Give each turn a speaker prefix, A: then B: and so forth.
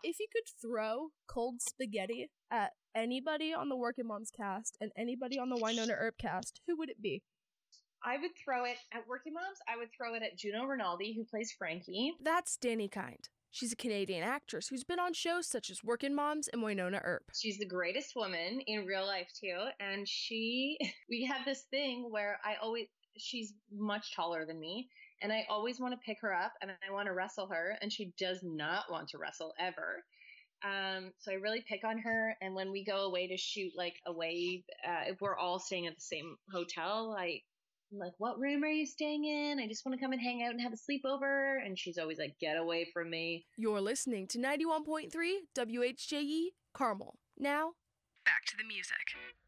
A: if you could throw cold spaghetti at anybody on the Working Moms cast and anybody on the Wynonna Earp cast, who would it be?
B: I would throw it at Working Moms. I would throw it at Juno Rinaldi, who plays Frankie.
A: That's Danny Kind. She's a Canadian actress who's been on shows such as Working Moms and Wynonna Earp.
B: She's the greatest woman in real life, too. And we have this thing where she's much taller than me, and I always want to pick her up and I want to wrestle her, and she does not want to wrestle ever. So I really pick on her. And when we go away to shoot, if we're all staying at the same hotel, I'm like, what room are you staying in? I just want to come and hang out and have a sleepover. And she's always like, get away from me.
A: You're listening to 91.3 WHJE Carmel. Now, back to the music.